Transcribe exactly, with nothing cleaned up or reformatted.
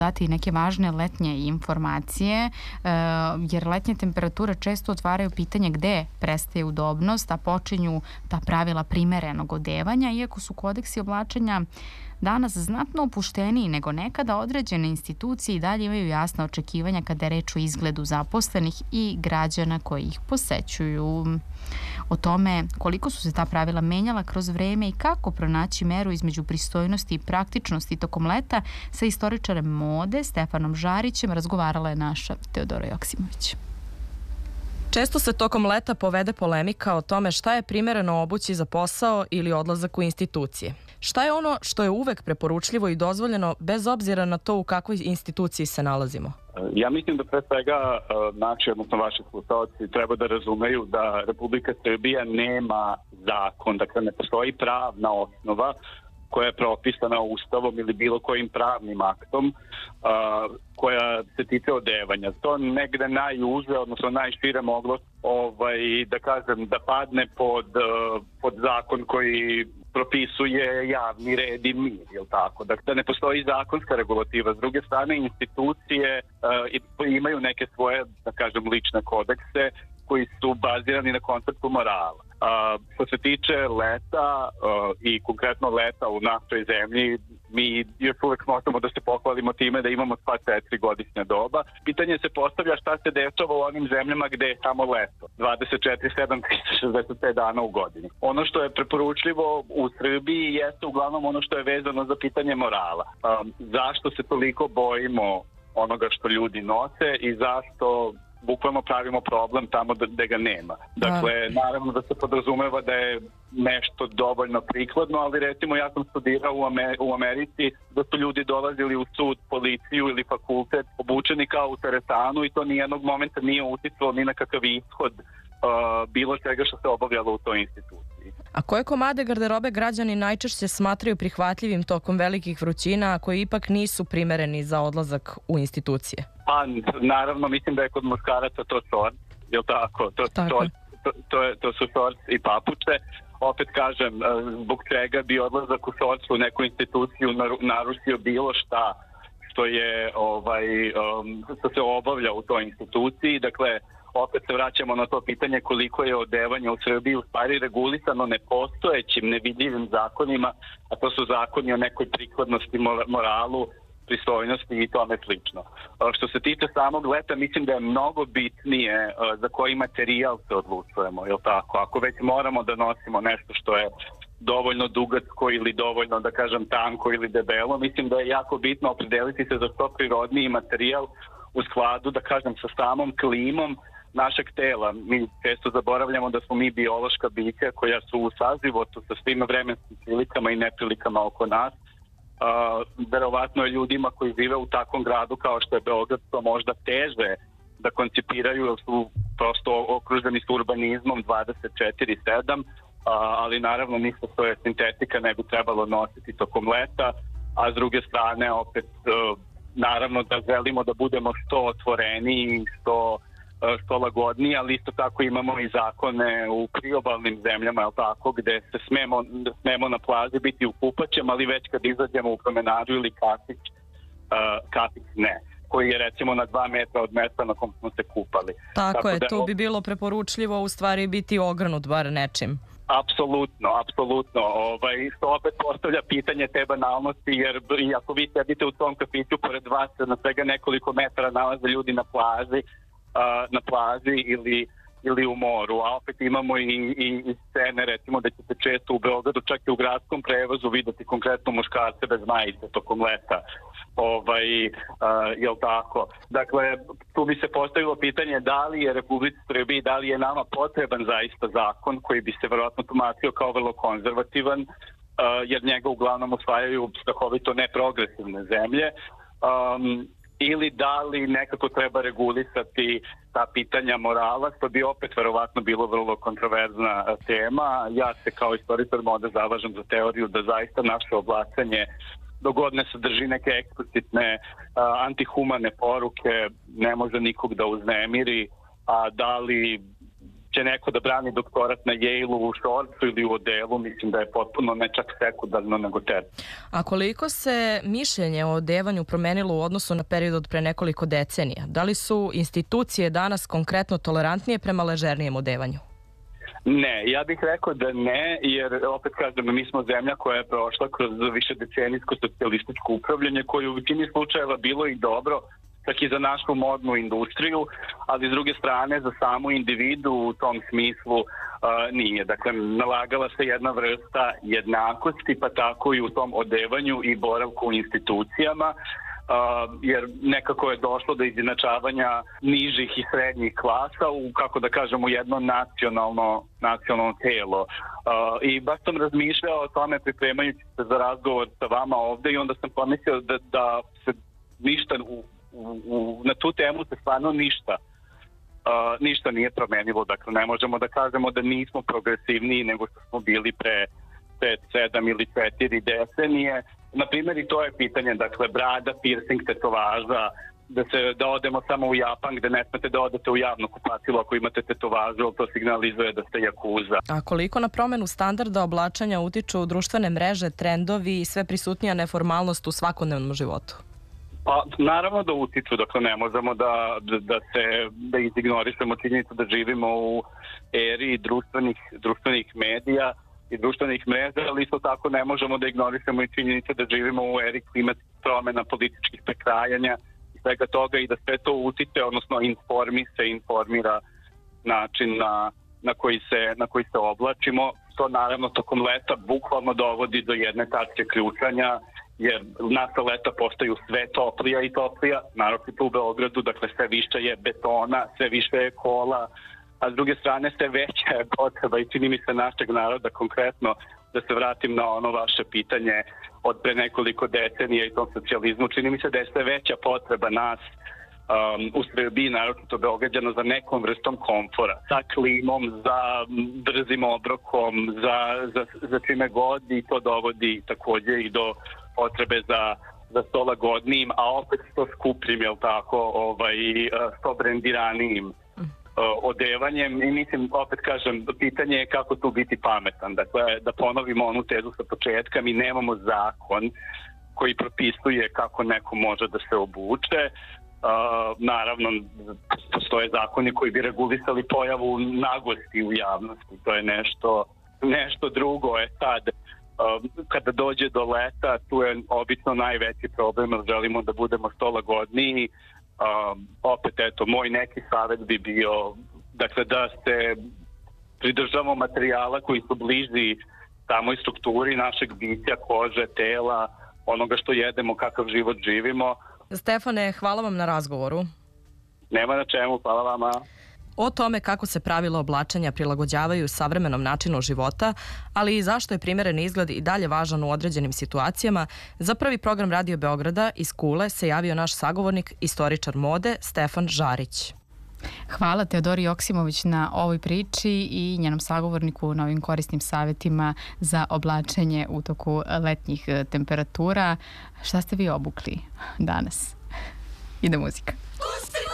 dati neke važne letnje informacije, jer letnje temperature često otvaraju pitanje gde prestaje udobnost, a počinju ta pravila primerenog odevanja, iako su kodeksi oblačenja danas znatno opušteniji nego nekada, određene institucije i dalje imaju jasna očekivanja kada je reč o izgledu zaposlenih i građana koji ih posećuju. O tome koliko su se ta pravila menjala kroz vreme i kako pronaći meru između pristojnosti i praktičnosti tokom leta sa istoričarem mode Stefanom Žarićem razgovarala je naša Teodora Joksimović. Često se tokom leta povede polemika o tome šta je primereno obući za posao ili odlazak u institucije. Šta je ono što je uvek preporučljivo i dozvoljeno bez obzira na to u kakvoj instituciji se nalazimo? Ja mislim da pre svega naši, odnosno vaši slušalci, treba da razumeju da Republika Srbija nema zakon, dakle ne postoji pravna osnova koja je propisana Ustavom ili bilo kojim pravnim aktom uh, koja se tiče odevanja. To negde najuže, odnosno najšire moglo ovaj, da kažem da padne pod, uh, pod zakon koji propisuje javni red i mir, jel tako? Dakle, da ne postoji zakonska regulativa. S druge strane, institucije uh, imaju neke svoje, da kažem, lične kodekse koji su bazirani na konceptu morala. Uh, što se tiče leta uh, i konkretno leta u našoj zemlji, mi još uvek možemo da se pohvalimo time da imamo sva četiri godišnja doba. Pitanje se postavlja šta se dešava u onim zemljama gde je samo leto, dvadeset četiri sedam trista šezdeset pet dana u godini. Ono što je preporučljivo u Srbiji jeste uglavnom ono što je vezano za pitanje morala. Um, zašto se toliko bojimo onoga što ljudi nose i zašto bukvalno pravimo problem tamo gde ga nema. Dakle, naravno da se podrazumeva da je nešto dovoljno prikladno, ali recimo ja sam studirao u, Amer u Americi da su ljudi dolazili u sud, policiju ili fakultet obučeni kao u teretanu i to nijednog momenta nije uticalo ni na kakav ishod uh, bilo čega što se obavljalo u toj instituciji. A koje komade garderobe građani najčešće smatraju prihvatljivim tokom velikih vrućina, a koji ipak nisu primereni za odlazak u institucije? Pa, naravno, mislim da je kod muškaraca to šort, jel tako? To, tako. To, to, to, je, to su šort i papuče. Opet kažem, zbog čega bi odlazak u šortu u neku instituciju narušio bilo šta što je ovaj, um, što se obavlja u toj instituciji. Dakle, opet se vraćamo na to pitanje koliko je odevanje u Srbiji u stvari regulisano nepostojećim, nevidljivim zakonima, a to su zakoni o nekoj prikladnosti, moralu, pristojnosti i tome slično. Što se tiče samog leta, mislim da je mnogo bitnije za koji materijal se odlučujemo, je li tako? Ako već moramo da nosimo nešto što je dovoljno dugatko ili dovoljno, da kažem, tanko ili debelo, mislim da je jako bitno opredeliti se za što prirodniji materijal u skladu, da kažem, sa samom klimom našeg tela. Mi često zaboravljamo da smo mi biološka bića koja su u sazivotu sa svim vremenskim prilikama i neprilikama oko nas. Uh, verovatno je ljudima koji žive u takvom gradu kao što je Beograd to možda teže da koncipiraju jer su prosto okruženi s urbanizmom dvadeset četiri sedam, uh, ali naravno ništa što je sintetika ne bi trebalo nositi tokom leta, a s druge strane opet uh, naravno da želimo da budemo što otvoreniji i što što lagodniji, ali isto tako imamo i zakone u priobalnim zemljama, jel tako, gde se smemo, smemo na plaži biti u kupaćem, ali već kad izađemo u promenadu ili kafić, uh, kafić ne, koji je recimo na dva metra od mesta na kom smo se kupali. Tako, tako je, da, tu bi bilo preporučljivo u stvari biti ogrnut bar nečim. Apsolutno, apsolutno. Ovaj, što opet postavlja pitanje te banalnosti, jer ako vi sedite u tom kafiću, pored vas na svega nekoliko metara nalaze ljudi na plaži, na plaži ili, ili u moru, a opet imamo i, i, i scene recimo da ćete često u Beogradu čak i u gradskom prevozu videti konkretno muškarce bez majice tokom leta. Ovaj, uh, jel tako? Dakle, tu bi se postavilo pitanje da li je Republici Srbiji, da li je nama potreban zaista zakon koji bi se verovatno tumačio kao vrlo konzervativan, uh, jer njega uglavnom usvajaju strahovito neprogresivne zemlje. Um, ili da li nekako treba regulisati ta pitanja morala, što bi opet verovatno bilo vrlo kontroverzna tema. Ja se kao istoričar mode zalažem za teoriju da zaista naše oblačenje dogod ne sadrži neke eksplicitne uh, antihumane poruke, ne može nikog da uznemiri, a da li će neko da brani doktorat na Yale-u u šorcu ili u odelu, mislim da je potpuno ne čak sekundarno nego ter. A koliko se mišljenje o odevanju promenilo u odnosu na period od pre nekoliko decenija? Da li su institucije danas konkretno tolerantnije prema ležernijem odevanju? Ne, ja bih rekao da ne, jer opet kažem, mi smo zemlja koja je prošla kroz više decenijsko socijalističko upravljanje, koje u većini slučajeva bilo i dobro, čak i za našu modnu industriju, ali s druge strane za samu individu u tom smislu uh, nije. Dakle, nalagala se jedna vrsta jednakosti, pa tako i u tom odevanju i boravku u institucijama, Uh, jer nekako je došlo do izjednačavanja nižih i srednjih klasa u, kako da kažemo, jedno nacionalno, nacionalno telo. Uh, I baš sam razmišljao o tome pripremajući se za razgovor sa vama ovde i onda sam pomislio da, da se ništa, u, u, na tu temu se stvarno ništa, uh, ništa nije promenilo. Dakle, ne možemo da kažemo da nismo progresivniji nego što smo bili pre pet, sedam ili četiri decenije. Na primjer, i to je pitanje, dakle, brada, piercing, tetovaža, da, se, da odemo samo u Japan gde ne smete da odete u javno kupatilo ako imate tetovažu, to signalizuje da ste jakuza. A koliko na promenu standarda oblačanja utiču društvene mreže, trendovi i sve prisutnija neformalnost u svakodnevnom životu? Pa, naravno da utiču, dakle, ne možemo da, da, da se da izignorišemo činjenicu da živimo u eri društvenih, društvenih medija i društvenih mreža, ali isto tako ne možemo da ignorišemo i činjenice da živimo u eri klimatskih promena, političkih prekrajanja i svega toga i da sve to utiče, odnosno informi se, informira način na, na, koji se, na koji se oblačimo. To naravno tokom leta bukvalno dovodi do jedne tačke ključanja, jer naša leta postaju sve toplija i toplija, naročito u Beogradu, dakle sve više je betona, sve više je kola, a s druge strane sve veća je potreba i čini mi se našeg naroda konkretno, da se vratim na ono vaše pitanje od pre nekoliko decenija i tom socijalizmu, čini mi se da je sve veća potreba nas um, u Srbiji, naročito Beograđana, za nekom vrstom komfora, za klimom, za brzim obrokom, za, za, za čime god i to dovodi takođe i do potrebe za za što lagodnijim, a opet što skupljim, jel tako, ovaj, što brendiranijim odevanjem i mislim, opet kažem, pitanje je kako tu biti pametan. Dakle, da ponovimo onu tezu sa početka, mi nemamo zakon koji propisuje kako neko može da se obuče. Uh, naravno, postoje zakoni koji bi regulisali pojavu nagosti u javnosti. To je nešto, nešto drugo. Je sad, uh, kada dođe do leta, tu je obično najveći problem, jer želimo da budemo što lagodniji. Um, opet, eto, moj neki savjet bi bio, dakle, da se pridržamo materijala koji su bliži samoj strukturi našeg bića, kože, tela, onoga što jedemo, kakav život živimo. Stefane, hvala vam na razgovoru. Nema na čemu, hvala vama. O tome kako se pravila oblačenja prilagođavaju savremenom načinu života, ali i zašto je primeren izgled i dalje važan u određenim situacijama, za prvi program Radio Beograda iz Kule se javio naš sagovornik, istoričar mode Stefan Žarić. Hvala Teodori Joksimović na ovoj priči i njenom sagovorniku na ovim korisnim savjetima za oblačenje u toku letnjih temperatura. Šta ste vi obukli danas? Ide muzika.